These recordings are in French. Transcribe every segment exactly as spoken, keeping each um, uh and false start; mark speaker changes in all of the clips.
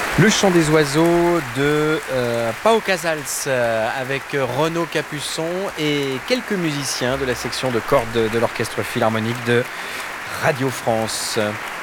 Speaker 1: Le chant des oiseaux de euh, Pau Casals euh, avec Renaud Capuçon et quelques musiciens de la section de cordes de, de l'Orchestre Philharmonique de Radio France.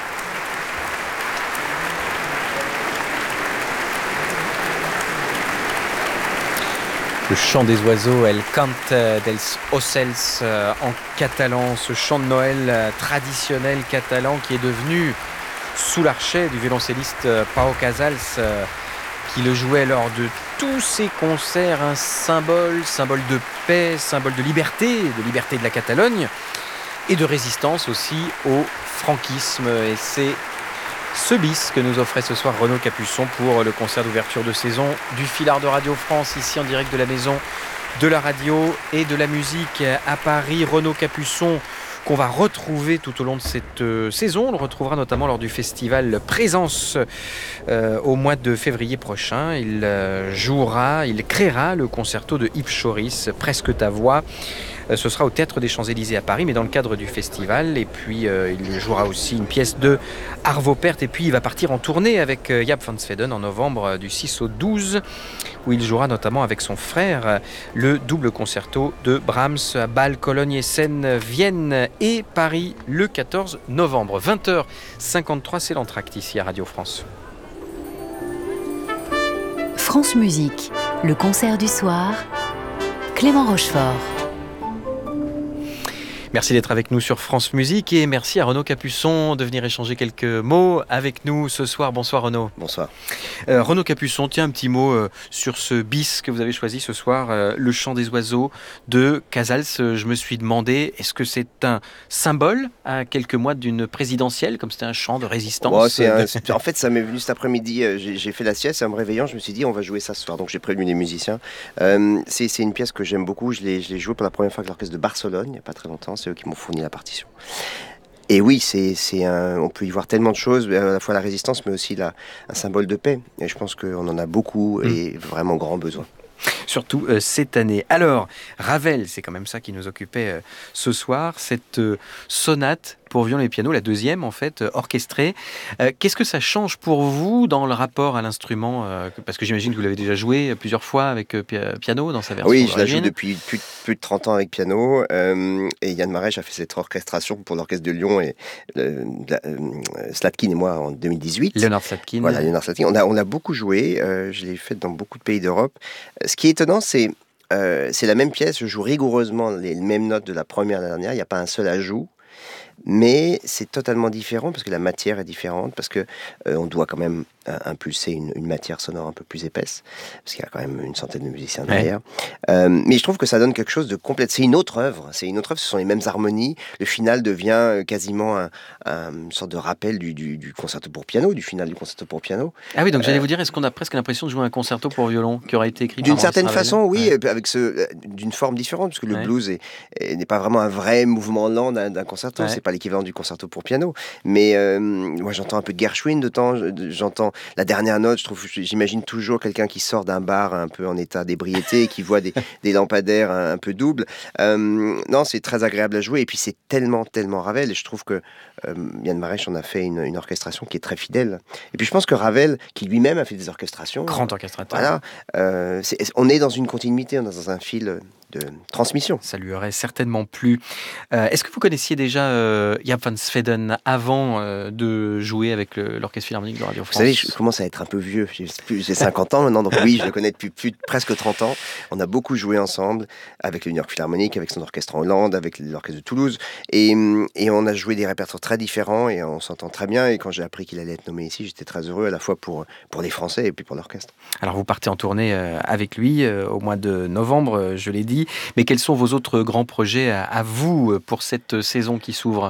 Speaker 1: Le chant des oiseaux, El Cant dels Ocells euh, en catalan, ce chant de Noël euh, traditionnel catalan qui est devenu, sous l'archet du violoncelliste euh, Pau Casals, euh, qui le jouait lors de tous ses concerts, un symbole, symbole de paix, symbole de liberté, de liberté de la Catalogne et de résistance aussi au franquisme. Et c'est ce bis que nous offrait ce soir Renaud Capuçon pour le concert d'ouverture de saison du Philhar de Radio France, ici en direct de la maison de la radio et de la musique à Paris. Renaud Capuçon qu'on va retrouver tout au long de cette euh, saison. On le retrouvera notamment lors du festival Présence euh, au mois de février prochain. Il euh, jouera, il créera le concerto de Yves Choris, Presque ta voix. Ce sera au Théâtre des Champs-Élysées à Paris, mais dans le cadre du festival. Et puis, euh, il jouera aussi une pièce de Arvo Pärt. Et puis, il va partir en tournée avec euh, Jaap van Zweden en novembre euh, du six au douze, où il jouera notamment avec son frère euh, le double concerto de Brahms à Bâle, Cologne, Essen, Vienne et Paris le quatorze novembre. vingt heures cinquante-trois, c'est l'entracte ici à Radio France.
Speaker 2: France Musique, le concert du soir, Clément Rochefort.
Speaker 1: Merci d'être avec nous sur France Musique et merci à Renaud Capuçon de venir échanger quelques mots avec nous ce soir. Bonsoir Renaud.
Speaker 3: Bonsoir.
Speaker 1: Euh, Renaud Capuçon, tiens un petit mot euh, sur ce bis que vous avez choisi ce soir, euh, le chant des oiseaux de Casals. Euh, je me suis demandé, est-ce que c'est un symbole à quelques mois d'une présidentielle, comme c'était un chant de résistance?
Speaker 3: Oh, c'est un, c'est, En fait, ça m'est venu cet après-midi. Euh, j'ai, j'ai fait la sieste et en me réveillant, je me suis dit, on va jouer ça ce soir. Donc j'ai prévenu les musiciens. Euh, c'est, c'est une pièce que j'aime beaucoup. Je l'ai, je l'ai jouée pour la première fois avec l'orchestre de Barcelone, il n'y a pas très longtemps. C'est eux qui m'ont fourni la partition. Et oui, c'est, c'est un, on peut y voir tellement de choses, à la fois la résistance, mais aussi la, un symbole de paix. Et je pense qu'on en a beaucoup et mmh. vraiment grand besoin.
Speaker 1: Surtout euh, cette année. Alors, Ravel, c'est quand même ça qui nous occupait euh, ce soir, cette euh, sonate pour violon et piano, la deuxième en fait, euh, orchestrée. Euh, qu'est-ce que ça change pour vous dans le rapport à l'instrument euh, Parce que j'imagine que vous l'avez déjà joué plusieurs fois avec euh, pi- piano dans sa version
Speaker 3: Oui, je la
Speaker 1: origine.
Speaker 3: joue depuis plus de, plus de trente ans avec piano. Euh, et Yann Marèche a fait cette orchestration pour l'Orchestre de Lyon et euh, la, euh, Slatkin et moi en deux mille dix-huit.
Speaker 1: Léonard Slatkin.
Speaker 3: Voilà, Léonard Slatkin. On a, on a beaucoup joué. Euh, je l'ai fait dans beaucoup de pays d'Europe. Ce qui est étonnant, c'est euh, c'est la même pièce. Je joue rigoureusement les mêmes notes de la première à la dernière. Il n'y a pas un seul ajout. Mais c'est totalement différent parce que la matière est différente, parce que euh, on doit quand même euh, impulser une, une matière sonore un peu plus épaisse, parce qu'il y a quand même une centaine de musiciens derrière. Ouais. Euh, mais je trouve que ça donne quelque chose de complet. C'est une autre œuvre. C'est une autre œuvre. Ce sont les mêmes harmonies. Le final devient quasiment un, un, une sorte de rappel du, du, du concerto pour piano, du final du concerto pour piano.
Speaker 1: Ah oui, donc j'allais
Speaker 3: euh,
Speaker 1: vous dire, est-ce qu'on a presque l'impression de jouer un concerto pour violon qui aurait été écrit
Speaker 3: d'une
Speaker 1: par
Speaker 3: certaine
Speaker 1: Ravel?
Speaker 3: façon, oui,
Speaker 1: ouais.
Speaker 3: avec ce, d'une forme différente, parce que le
Speaker 1: ouais.
Speaker 3: blues est, est, n'est pas vraiment un vrai mouvement lent d'un, d'un concerto. Ouais. C'est pas l'équivalent du concerto pour piano. Mais euh, moi, j'entends un peu de Gershwin de temps. J'entends la dernière note. Je trouve, j'imagine toujours quelqu'un qui sort d'un bar un peu en état d'ébriété et qui voit des, des lampadaires un, un peu doubles. Euh, non, c'est très agréable à jouer. Et puis, c'est tellement, tellement Ravel. Et je trouve que euh, Yann Marèche en a fait une, une orchestration qui est très fidèle. Et puis, je pense que Ravel, qui lui-même a fait des orchestrations.
Speaker 1: Grand orchestrateur.
Speaker 3: Voilà. Euh, c'est, on est dans une continuité, on est dans un fil de transmission.
Speaker 1: Ça lui aurait certainement plu. Euh, est-ce que vous connaissiez déjà euh, Jaap van Zweden avant euh, de jouer avec le, l'Orchestre Philharmonique de Radio France?
Speaker 3: Vous savez, je commence à être un peu vieux. J'ai, j'ai cinquante ans maintenant, donc oui, je le connais depuis plus de presque trente ans. On a beaucoup joué ensemble avec le New York Philharmonic, avec son orchestre en Hollande, avec l'Orchestre de Toulouse. Et, et on a joué des répertoires très différents et on s'entend très bien. Et quand j'ai appris qu'il allait être nommé ici, j'étais très heureux à la fois pour, pour les Français et puis pour l'orchestre.
Speaker 1: Alors vous partez en tournée euh, avec lui euh, au mois de novembre, euh, je l'ai dit. Mais quels sont vos autres grands projets à, à vous pour cette saison qui s'ouvre?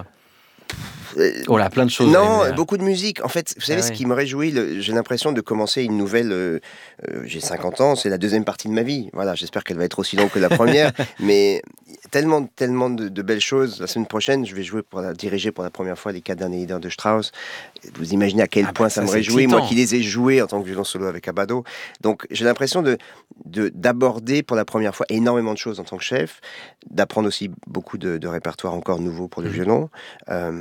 Speaker 1: Oh là, plein de choses.
Speaker 3: Non, mais... beaucoup de musique. En fait, vous savez, ah, ce oui. qui me réjouit, le, j'ai l'impression de commencer une nouvelle... Euh, euh, j'ai cinquante ans, c'est la deuxième partie de ma vie. Voilà, j'espère qu'elle va être aussi longue que la première. Mais tellement, tellement de, de belles choses. La semaine prochaine, je vais jouer pour la, diriger pour la première fois les quatre derniers leaders de Strauss. Vous imaginez à quel ah point bah ça, ça me réjouit, excitant. Moi qui les ai joués en tant que violon solo avec Abbado. Donc, j'ai l'impression de, de, d'aborder pour la première fois énormément de choses en tant que chef, d'apprendre aussi beaucoup de, de répertoires encore nouveaux pour le mmh. violon. Euh,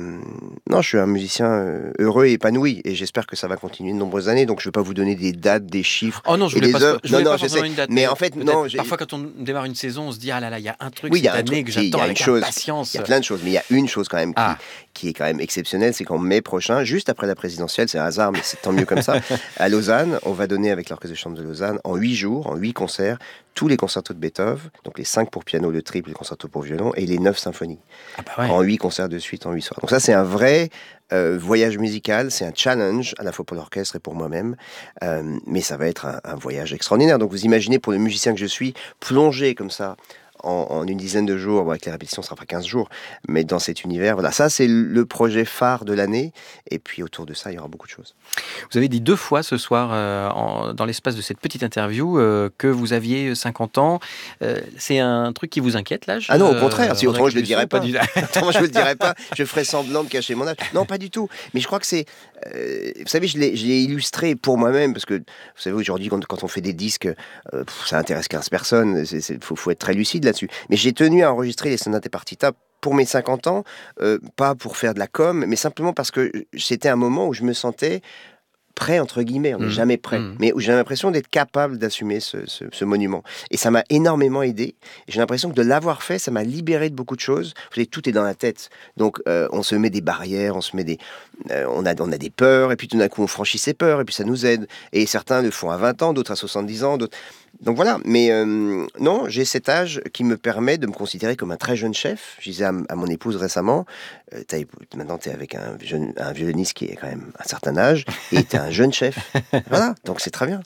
Speaker 3: non, je suis un musicien euh, heureux et épanoui, et j'espère que ça va continuer de nombreuses années. Donc, je ne vais pas vous donner des dates, des chiffres.
Speaker 1: Oh non, je voulais
Speaker 3: et
Speaker 1: pas,
Speaker 3: des œuvres.
Speaker 1: je voulais
Speaker 3: non,
Speaker 1: pas
Speaker 3: non, je
Speaker 1: forcément
Speaker 3: sais.
Speaker 1: une date.
Speaker 3: Mais en fait, non. j'ai-
Speaker 1: Parfois, quand on démarre une saison, on se dit ah là là, il y a un truc
Speaker 3: Oui, il y
Speaker 1: cette
Speaker 3: a un
Speaker 1: année
Speaker 3: truc.
Speaker 1: que
Speaker 3: si, il y
Speaker 1: j'attends
Speaker 3: a
Speaker 1: avec
Speaker 3: une chose.
Speaker 1: impatience.
Speaker 3: Il y a plein de choses, mais il y a une chose quand même qui,
Speaker 1: Ah.
Speaker 3: qui est quand même exceptionnelle, c'est qu'en mai prochain, juste après la présidentielle, c'est un hasard, mais c'est tant mieux comme ça, à Lausanne, on va donner avec l'Orchestre de chambre de Lausanne, en huit jours, en huit concerts, tous les concertos de Beethoven, donc les cinq pour piano, le triple, le concerto pour violon, et les neuf symphonies,
Speaker 1: Ah bah ouais.
Speaker 3: en huit concerts de suite, en huit soirs. Donc ça, c'est un vrai euh, voyage musical, c'est un challenge, à la fois pour l'orchestre et pour moi-même, euh, mais ça va être un, un voyage extraordinaire. Donc vous imaginez, pour le musicien que je suis, plonger comme ça, En, en une dizaine de jours, bon, avec les répétitions, ça fera quinze jours, mais dans cet univers, voilà, ça c'est le projet phare de l'année, et puis autour de ça, il y aura beaucoup de choses.
Speaker 1: Vous avez dit deux fois ce soir, euh, en- dans l'espace de cette petite interview, euh, que vous aviez cinquante ans. Euh, c'est un truc qui vous inquiète, l'âge
Speaker 3: Ah non, au
Speaker 1: euh,
Speaker 3: contraire, si autrement je le
Speaker 1: René
Speaker 3: dirais pas.
Speaker 1: du-
Speaker 3: Autrement je le dirais pas, je ferais semblant de cacher mon âge. Non, pas du tout. Mais je crois que c'est, euh, vous savez, je l'ai, je l'ai illustré pour moi-même, parce que, vous savez, aujourd'hui, quand, quand on fait des disques, euh, pff, ça intéresse quinze personnes, il faut, faut être très lucide là-dessus. Mais j'ai tenu à enregistrer les sonates et partitas pour mes cinquante ans, euh, pas pour faire de la com, mais simplement parce que c'était un moment où je me sentais prêt, entre guillemets, on n'est
Speaker 1: Mmh.
Speaker 3: jamais prêt,
Speaker 1: Mmh.
Speaker 3: mais où j'ai l'impression d'être capable d'assumer ce, ce- ce monument. Et ça m'a énormément aidé. Et j'ai l'impression que de l'avoir fait, ça m'a libéré de beaucoup de choses. Vous savez, tout est dans la tête. Donc, euh, on se met des barrières, on se met des... euh, on, a, on a des peurs, et puis tout d'un coup, on franchit ces peurs, et puis ça nous aide. Et certains le font à vingt ans, d'autres à soixante-dix ans, d'autres... Donc voilà, mais euh, non, j'ai cet âge qui me permet de me considérer comme un très jeune chef. Je disais à, m- à mon épouse récemment, euh, t'as épou- maintenant tu es avec un, jeune, un violoniste qui est quand même un certain âge, et tu es un jeune chef. Voilà, donc c'est très bien.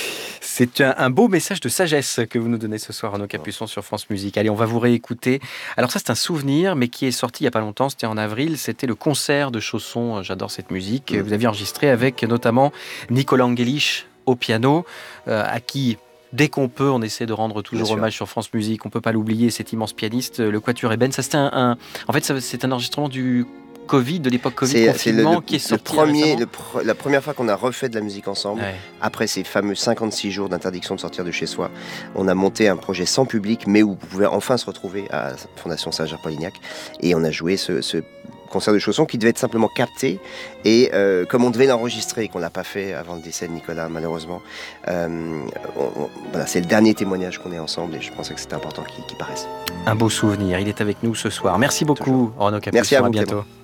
Speaker 1: C'est un, un beau message de sagesse que vous nous donnez ce soir, Arnaud Capuçon, sur France Musique. Allez, on va vous réécouter. Alors ça, c'est un souvenir, mais qui est sorti il n'y a pas longtemps, c'était en avril, c'était le concert de Chausson. J'adore cette musique.
Speaker 3: Mm.
Speaker 1: Vous aviez enregistré avec notamment Nicolas Angelich au piano, euh, à qui... Dès qu'on peut, on essaie de rendre toujours
Speaker 3: Bien sûr.
Speaker 1: hommage sur France Musique. On peut pas l'oublier, cet immense pianiste, le Quatuor Eben. Ça, c'était un, un- en fait, ça, c'est un enregistrement du Covid, de l'époque Covid,
Speaker 3: C'est, c'est le,
Speaker 1: confinement,
Speaker 3: le-
Speaker 1: qui est
Speaker 3: le
Speaker 1: sorti
Speaker 3: premier,
Speaker 1: récemment.
Speaker 3: le pre- la première fois qu'on a refait de la musique ensemble,
Speaker 1: Ouais.
Speaker 3: après ces fameux cinquante-six jours d'interdiction de sortir de chez soi. On a monté un projet sans public, mais où vous pouvez enfin se retrouver à la Fondation Saint-Germain-Polignac. Et on a joué ce, ce concert de Chausson qui devait être simplement capté. Et euh, comme on devait l'enregistrer et qu'on ne l'a pas fait avant le décès de Nicolas, malheureusement, euh, on- on- voilà, c'est le dernier témoignage qu'on ait ensemble, et je pensais que c'était important qu'il, qu'il paraisse.
Speaker 1: Un beau souvenir. Il est avec nous ce soir. Merci beaucoup, Arnaud Capuçon.
Speaker 3: Merci à vous,
Speaker 1: bientôt.
Speaker 3: Clément.